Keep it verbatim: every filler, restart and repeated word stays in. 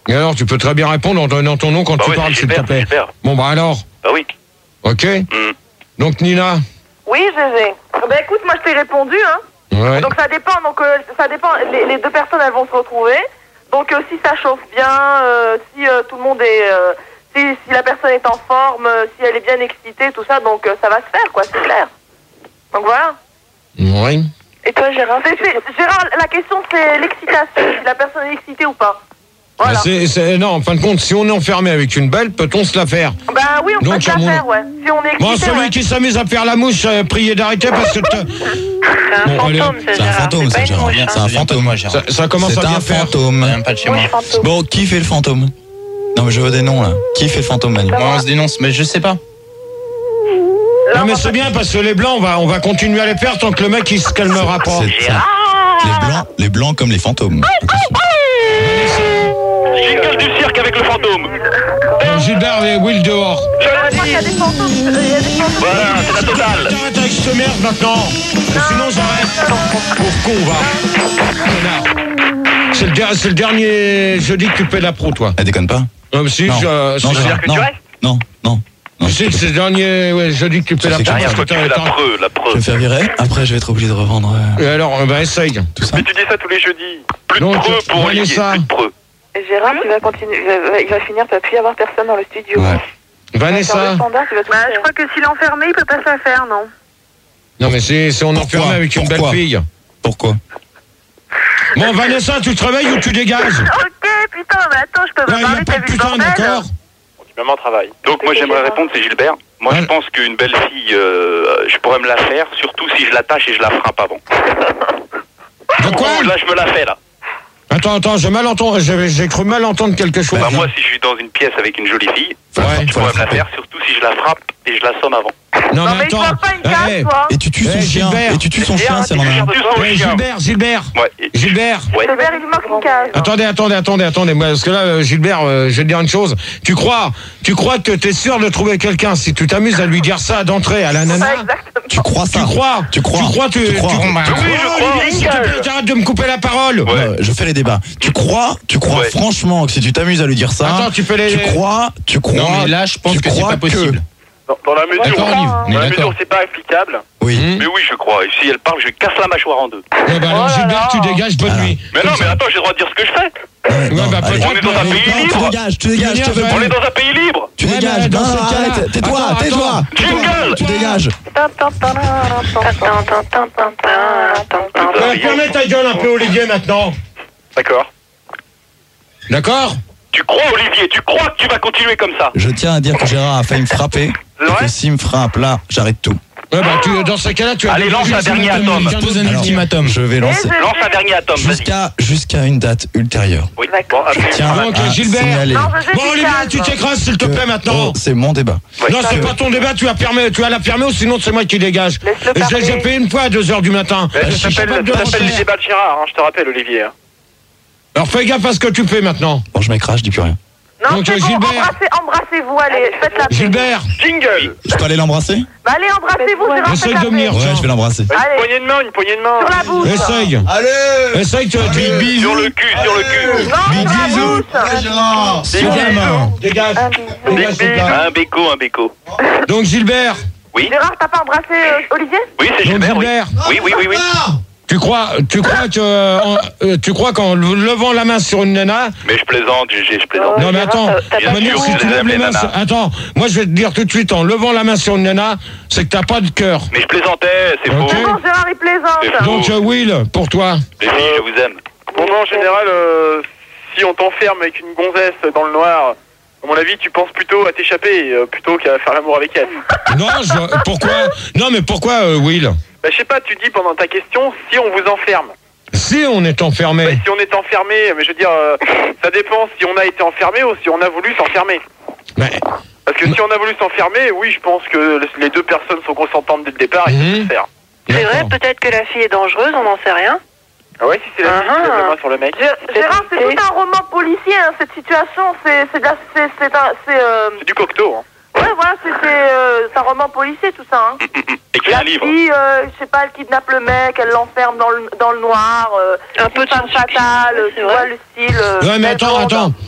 Et alors, tu peux très bien répondre en donnant ton nom quand bah tu oui, parles, s'il Gilbert, te plaît. Gilbert. Bon, bah alors. Bah oui. Ok. Mm. Donc, Nina. Oui, Gégé. Ben écoute, moi je t'ai répondu, hein. Ouais. Donc ça dépend, donc euh, ça dépend, les, les deux personnes elles vont se retrouver. Donc euh, si ça chauffe bien, euh, si euh, tout le monde est... Euh, si, si la personne est en forme, euh, si elle est bien excitée, tout ça, donc euh, ça va se faire, quoi, c'est clair. Donc voilà. Oui. Et toi, Gérard c'est, c'est, Gérard, la question c'est l'excitation, si la personne est excitée ou pas. Voilà. Bah, c'est, c'est, non, en fin de compte, si on est enfermé avec une belle, peut-on se la faire? Ben oui, on donc, peut se la mon... faire, ouais. Si on est excité, bon, celui ouais. qui s'amuse à faire la mouche, euh, priez d'arrêter parce que... Te... C'est un Bon, allez, fantôme, ça, C'est un Gérard. fantôme, C'est ça, pas une Gérard. mouche, hein. C'est un fantôme, moi, Gérard. Ça, ça commence C'est à bien un faire. fantôme. Même pas de chez moi. Mouche fantôme. Bon, qui fait le fantôme? Non, mais je veux des noms, là. Qui fait le fantôme, Manu? Moi, on se dénonce, mais je sais pas. Non, mais c'est bien parce que les blancs, on va, on va continuer à les faire tant que le mec il se calmera pas. C'est ça. Les blancs, les blancs comme les fantômes. Jingle du cirque avec le fantôme. Euh, Gilbert et Will dehors. Je crois qu'il y a des fantômes. Il y a des fantômes. Voilà, c'est la totale. Arrête avec cette merde maintenant. Sinon j'arrête. Pauvre con, va. Connard. C'est le, der- c'est le dernier jeudi que tu fais la pro, toi. Elle déconne pas? Non, mais si, Non, je, non, si, Gérard, que non, tu restes non, non, non. je sais que c'est le dernier ouais, jeudi que tu fais Ça, la c'est pro. clair. Derrière parce toi, que tu fais t'as- la t'as- preuve, la Je vais me preuve. faire virer. Après, je vais être obligé de revendre euh, Et alors, bah essaye. tout ça. Mais tu dis ça tous les jeudis. Plus de Donc, preuves pour Vanessa. Olivier, plus de preuves. Et Gérard, tu vas continuer. Il va, il va finir, tu vas plus y avoir personne dans le studio. Ouais. Vanessa. Standard, tu vas tout Bah, faire. je crois que s'il est enfermé, il peut pas se la faire, non? Non, mais c'est, c'est on est Pourquoi enfermé avec une belle Pourquoi fille. Pourquoi? Bon, Vanessa, tu te réveilles ou tu dégages? Ok, putain, mais attends, je peux Ouais, me il n'y parler, a pas t'as de vu le putain, bordel? d'accord? Maman travaille. Donc moi j'aimerais répondre, c'est Gilbert. Moi Ouais. je pense qu'une belle fille, euh, je pourrais me la faire, surtout si je l'attache et je la frappe avant. De quoi? Ouh, là je me la fais là. Attends, attends, j'ai mal entendu, j'ai, j'ai cru mal entendre quelque chose. Bah moi si je suis dans une pièce avec une jolie fille, Ouais, je faut la pourrais me la frapper. faire, surtout si je la frappe et je l'assomme avant. Non, Non, mais mais il attends. faut pas une Eh, case, toi. Et tu tues son Eh, chien. Gilbert. Et tu tues son Gilbert, chien, ça m'en a. Gilbert, un. eh, Gilbert, Gilbert, Ouais. et- Gilbert. Ouais. Gilbert, il manque une case. Attendez, attendez, attendez, attendez, moi, parce que là, euh, Gilbert, euh, je vais te dire une chose. Tu crois, tu crois que t'es sûr de trouver quelqu'un si tu t'amuses à lui dire ça d'entrée à la nana? Ouais, exactement. Tu crois ça? Tu crois? Tu crois? Tu crois? Tu, Tu crois? tu- Bon, bah, tu oui, je crois. Olivier, s'il te plaît, t'arrêtes de me couper la parole. Ouais. Euh, je fais les débats. Tu crois, tu crois Ouais. franchement que si tu t'amuses à lui dire ça, Attends, tu fais les- tu crois, tu crois. Non, mais là, je pense tu que c'est crois pas possible. Dans, dans la mesure, D'accord, Olive, on est dans la d'accord. mesure où c'est pas applicable, Oui. Hum. mais oui je crois. Et si elle parle, je casse la mâchoire en deux. Ouais, bah, alors, Oh là Gilbert, là. tu dégages, bonne Voilà. nuit. Mais non, Comme mais ça. attends, j'ai le droit de dire ce que je fais. Ouais, non, bah, allez. peut-être, On est dans un mais- pays Non, tu libre. dégages, tu dégages, je te fais Ouais, On est pas. dans un pays libre. Tu Ouais, dégages, mais dans non, ce cas-là- arrête, tais-toi, Attends, tais-toi. Jingle. Tu dégages. Euh, fermez ta gueule un peu, Olivier, maintenant. D'accord. D'accord? Tu crois Olivier, tu crois que tu vas continuer comme ça? Je tiens à dire que Gérard a failli me frapper. C'est Et vrai? que s'il me frappe là, j'arrête tout. Ouais, bah, tu, dans ce cas-là, tu as... Allez, deux- lance un deux- dernier deux- atome. deux- Pose un Alors, ultimatum. Je vais lancer Lance un dernier atome, vas-y. jusqu'à jusqu'à une date ultérieure. Oui, bon, Je tiens Donc, à Gilbert. signaler Non, je Bon, suis Olivier, calme. tu t'écrases, s'il te plaît, que- maintenant. oh, c'est mon débat. Ouais. Non, c'est pas ton débat, tu as, permis, tu as la fermer ou sinon c'est moi qui dégage. Laisse-le Et je l'ai déjà parler. fait une fois à deux heures du matin. Ouais, Je ça suis s'appelle capable de ça s'appelle le les faire. débats de Gérard, hein, je te rappelle Olivier. hein. Alors fais gaffe à ce que tu fais maintenant. Bon, je m'écrase, je dis plus rien. Non, Donc, c'est euh, bon, Gilbert. embrassez, embrassez-vous, allez, faites la paix. Gilbert, Jingle. Je peux aller l'embrasser? Bah, allez, embrassez-vous, Gérard, essaye faites la de venir. paix. Ouais, je vais l'embrasser. Une Allez. poignée de main, une poignée de main. Sur la bouche. essaye. Allez! Essaye, tu tu- Sur le cul, sur le cul. Non, sur la bouche. Gérard! Sur la main. Dégage. Un Dégage, bisou. c'est là. Un béco, un béco. Donc Gilbert, Oui, Gérard, t'as pas embrassé euh, Olivier? oui, c'est donc Gilbert, oui. Gilbert, Oui, oui, oui, oui. tu crois, tu crois que, euh, en- euh, tu crois qu'en levant la main sur une nana, Mais je plaisante, G G, je plaisante. non mais Gérard, attends, t'as- t'as pas Manu, sûr si que tu je lèves aime les les mains, nanas. sur- attends, moi je vais te dire tout de suite, en levant la main sur une nana, c'est que t'as pas de cœur. Mais je plaisantais, c'est Ok. faux. C'est bon, Gérard, il C'est plaisante. faux. Donc euh, Will, pour toi. Les filles, je vous aime. Bon, non, en général, euh, si on t'enferme avec une gonzesse dans le noir, à mon avis, tu penses plutôt à t'échapper euh, plutôt qu'à faire l'amour avec elle. Non, je, pourquoi? Non mais pourquoi euh, Will? Bah, je sais pas, tu dis pendant ta question, si on vous enferme. Si on est enfermé. Bah, si on est enfermé, mais je veux dire, euh, ça dépend si on a été enfermé ou si on a voulu s'enfermer. Mais, Parce que si on a voulu s'enfermer, oui, je pense que les deux personnes sont consentantes dès le départ et ça Mhm. peut se faire. C'est vrai, d'accord. peut-être que la fille est dangereuse, on n'en sait rien. Ah ouais, si c'est la fille qui lève la main sur le mec. Gé- Gérard, c'est tout un roman policier, hein, cette situation. C'est c'est de la- c'est- c'est un... c'est, euh, C'est du cocteau, hein. Ouais, voilà, c'est c'est, euh, c'est un roman policier, tout ça. Hein. Écris La un livre. fille, euh, je sais pas, elle kidnappe le mec, elle l'enferme dans le, dans le noir. Euh, Un peu de femme science-fiction, fatale, c'est tu vrai. vois, le style... euh, Ouais mais belle attends, blonde. attends.